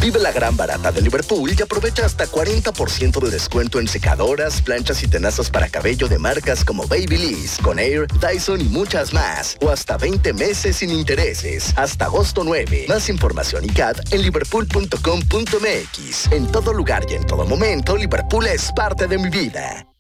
Vive la gran barata de Liverpool y aprovecha hasta 40% de descuento en secadoras, planchas y tenazas para cabello de marcas como Babyliss, Conair, Dyson y muchas más. O hasta 20 meses sin intereses. Hasta agosto 9. Más información y CAT en liverpool.com.mx. En todo lugar y en todo momento, Liverpool es parte de mi vida.